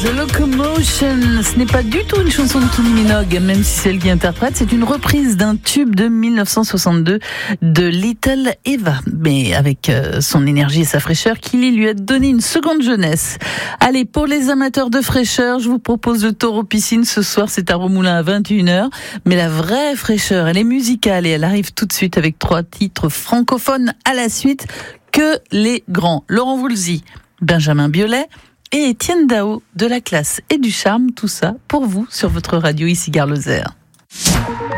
The Locomotion, ce n'est pas du tout une chanson de Kylie Minogue, même si c'est elle qui interprète, c'est une reprise d'un tube de 1962 de Little Eva. Mais avec son énergie et sa fraîcheur, Kylie lui a donné une seconde jeunesse. Allez, pour les amateurs de fraîcheur, je vous propose le Taureau Piscine. Ce soir, c'est à Romoulin à 21h. Mais la vraie fraîcheur, elle est musicale et elle arrive tout de suite avec 3 titres francophones à la suite. Que les grands. Laurent Voulzy, Benjamin Biolay et Étienne Dao, de la classe et du charme, tout ça pour vous sur votre radio ici Gare Lozère.